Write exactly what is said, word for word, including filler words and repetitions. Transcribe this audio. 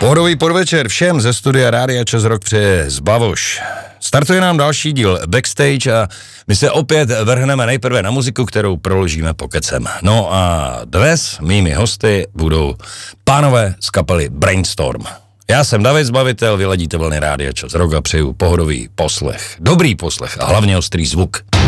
Pohodový podvečer všem ze studia Rádia Čas Rock přeje Zbavoš. Startuje nám další díl Backstage a my se opět vrhneme nejprve na muziku, kterou proložíme pokecem. No a dnes mými hosty budou pánové z kapely Brainstorm. Já jsem David Zbavitel, vy ladíte vlny Rádia Čas Rock a přeju pohodový poslech, dobrý poslech a hlavně ostrý zvuk.